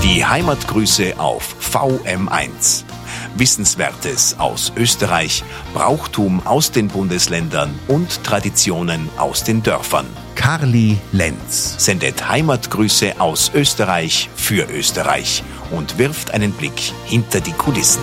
Die Heimatgrüße auf VM1. Wissenswertes aus Österreich, Brauchtum aus den Bundesländern und Traditionen aus den Dörfern. Karli Lenz sendet Heimatgrüße aus Österreich für Österreich und wirft einen Blick hinter die Kulissen.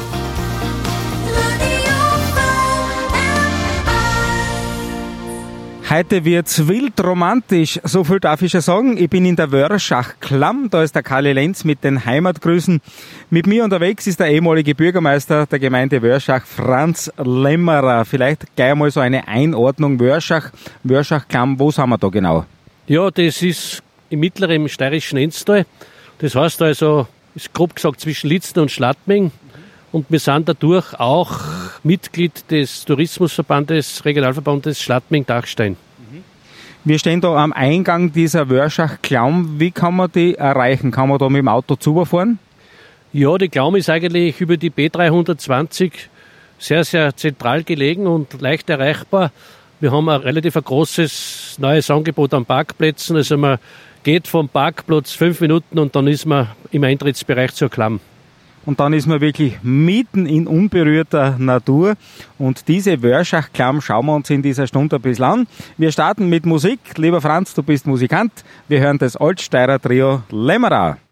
Heute wird's wild romantisch, so viel darf ich schon sagen. Ich bin in der Wörschach-Klamm, da ist der Karli Lenz mit den Heimatgrüßen. Mit mir unterwegs ist der ehemalige Bürgermeister der Gemeinde Wörschach, Franz Lämmerer. Vielleicht gleich mal so eine Einordnung Wörschach-Klamm, wo sind wir da genau? Ja, das ist im mittleren steirischen Enztal. Das heißt also, ist grob gesagt zwischen Litzen und Schladming. Und wir sind dadurch auch Mitglied des Tourismusverbandes, Regionalverbandes Schladming-Dachstein. Wir stehen da am Eingang dieser Wörschach-Klamm. Wie kann man die erreichen? Kann man da mit dem Auto zufahren? Ja, die Klamm ist eigentlich über die B320 sehr, sehr zentral gelegen und leicht erreichbar. Wir haben ein relativ großes neues Angebot an Parkplätzen. Also man geht vom Parkplatz 5 Minuten und dann ist man im Eintrittsbereich zur Klamm. Und dann ist man wirklich mitten in unberührter Natur. Und diese Wörschach-Klamm schauen wir uns in dieser Stunde ein bisschen an. Wir starten mit Musik. Lieber Franz, du bist Musikant. Wir hören das Altsteirer Trio Lämmerer.